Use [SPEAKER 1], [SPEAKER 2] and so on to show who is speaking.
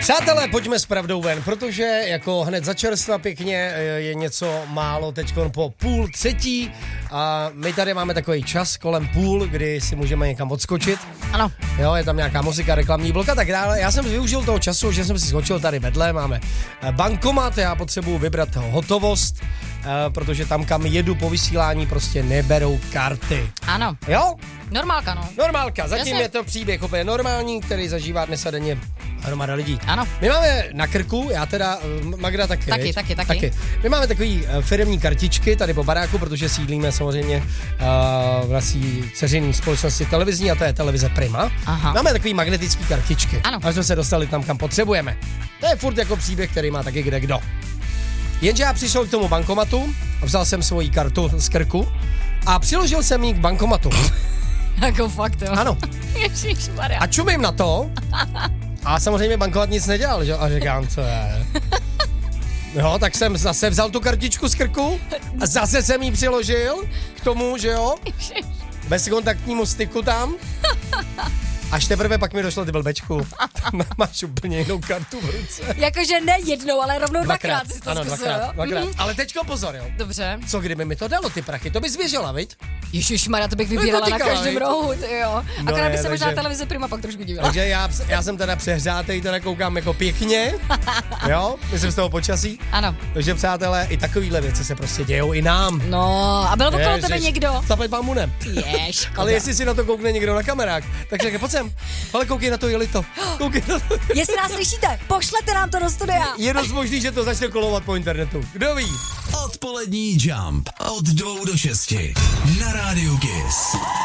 [SPEAKER 1] Přátelé, pojďme s pravdou ven, protože jako hned za čerstva pěkně je něco málo teďkon po 2:30 a my tady máme takový čas kolem 2:30, kdy si můžeme někam odskočit.
[SPEAKER 2] Ano.
[SPEAKER 1] Jo, je tam nějaká muzika, reklamní blok a tak dále. Já jsem využil toho času, že jsem si skočil tady vedle, máme bankomat, já potřebuji vybrat hotovost, protože tam, kam jedu po vysílání, prostě neberou karty.
[SPEAKER 2] Ano.
[SPEAKER 1] Jo?
[SPEAKER 2] Normálka, no.
[SPEAKER 1] Normálka, zatím
[SPEAKER 2] Jasně.
[SPEAKER 1] je to příběh úplně normální, který zažívá dnes a denně hromada lidí.
[SPEAKER 2] Ano.
[SPEAKER 1] My máme na krku, já teda, Magda taky.
[SPEAKER 2] Taky.
[SPEAKER 1] My máme takový firemní kartičky tady po baráku, protože sídlíme samozřejmě v naší dceřiné společnosti televizní a to je televize Prima.
[SPEAKER 2] Aha.
[SPEAKER 1] Máme takový magnetický kartičky.
[SPEAKER 2] Ano.
[SPEAKER 1] A jsme se dostali tam, kam potřebujeme. To je furt jako příběh, který má taky kde kdo. Jenže já přišel k tomu bankomatu, vzal jsem svoji kartu z krku a přiložil jsem ji k bankomatu.
[SPEAKER 2] Jako fakt, jo.
[SPEAKER 1] Ano.
[SPEAKER 2] Ježišmarja.
[SPEAKER 1] A čumím na to. A samozřejmě bankomat nic nedělal, že? A říkám, co je. Jo, tak jsem zase vzal tu kartičku z krku a zase jsem ji přiložil k tomu, že jo? Bezkontaktnímu styku tam. Až teprve pak mi došlo, ty blbečku. Máš úplně jinou kartu v ruce.
[SPEAKER 2] Jakože ne jednou, ale rovnou dvakrát si to
[SPEAKER 1] ano,
[SPEAKER 2] zkusil,
[SPEAKER 1] dvakrát.
[SPEAKER 2] jo?
[SPEAKER 1] Ale teďko pozor, jo.
[SPEAKER 2] Dobře.
[SPEAKER 1] Co kdyby mi to dalo, ty prachy? To bys věřila, viď?
[SPEAKER 2] Ježišmarja, to bych vybírala na každém rohu, ty jo.
[SPEAKER 1] No
[SPEAKER 2] Akorát
[SPEAKER 1] ne,
[SPEAKER 2] by se možná
[SPEAKER 1] takže-
[SPEAKER 2] televize Prima pak trošku divila.
[SPEAKER 1] Takže já jsem teda přehřátej, teda koukám jako pěkně, jo, myslím z toho počasí.
[SPEAKER 2] Ano.
[SPEAKER 1] Takže přátelé, i takovýhle věci se prostě dějou i nám.
[SPEAKER 2] No, a byl okolo tebe
[SPEAKER 1] Ježiš,
[SPEAKER 2] někdo?
[SPEAKER 1] Zapať vám munem.
[SPEAKER 2] Jež,
[SPEAKER 1] Ale jestli si na to koukne někdo na kamerách, tak řekne, pojď sem, ale koukej na to, jeli to. Koukej na to.
[SPEAKER 2] Jestli nás slyšíte, pošlete nám to do studia.
[SPEAKER 1] Je dost možný, že to začne kolovat po internetu. Kdo ví?
[SPEAKER 3] Odpolední Jump od 2 do 6 na rádiu Kiss.